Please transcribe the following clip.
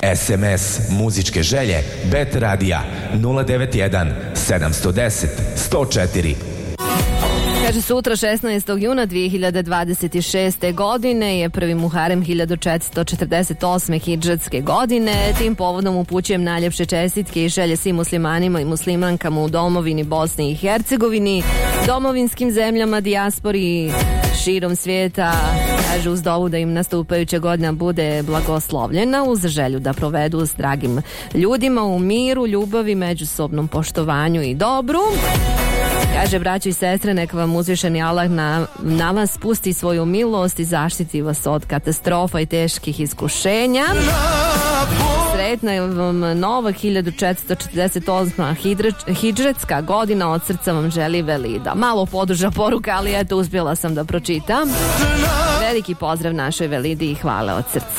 SMS muzičke želje Bet Radija 091 710 104. Kaže, sutra 16. juna 2026. godine je prvi Muharem 1448. hidžetske godine. Tim povodom upućujem najljepše čestitke i želje svim muslimanima i muslimankama u domovini Bosni i Hercegovini, domovinskim zemljama, dijaspori širom svijeta. Kaže, uz dovu da im nastupajuća godina bude blagoslovljena, uz želju da provedu s dragim ljudima u miru, ljubavi, međusobnom poštovanju i dobru. Kaže, braćo i sestre, neka vam uzvišeni Allah na vas spusti svoju milost i zaštiti vas od katastrofa i teških iskušenja. Sretna vam nova 1448. hidžetska godina, od srca vam želi Velida. Malo poduža poruka, ali eto, uspjela sam da pročitam. Veliki pozdrav našoj Velidi i hvala od srca.